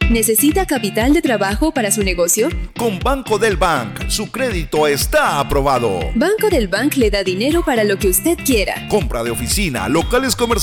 ¿Necesita capital de trabajo para su negocio? Con Banco del Bank, su crédito está aprobado. Banco del Bank le da dinero para lo que usted quiera. Compra de oficina, locales comerciales